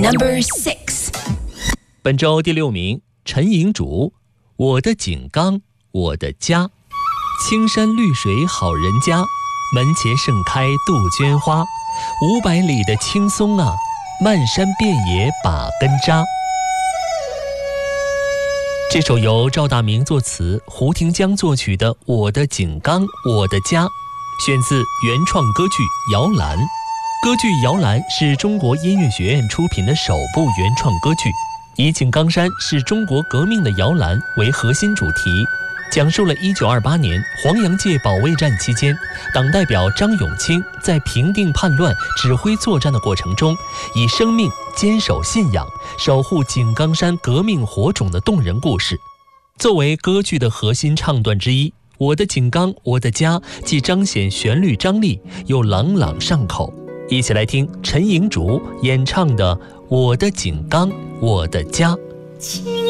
6. 本周第6名，陈颖主，我的井冈，我的家。青山绿水好人家，门前盛开杜鹃花。500里的青松啊，漫山遍野把根扎。这首由赵大明作词，胡廷江作曲的《我的井冈，我的家》，选自原创歌剧《摇篮》。歌剧《摇篮》是中国音乐学院出品的首部原创歌剧，以井冈山是中国革命的摇篮为核心主题，讲述了1928年黄杨界保卫战期间，党代表张永清在平定叛乱、指挥作战的过程中，以生命坚守信仰，守护井冈山革命火种的动人故事。作为歌剧的核心唱段之一，我的井冈，我的家，既彰显旋律张力，又朗朗上口。一起来听陈颖主演唱的《我的井冈，我的家》。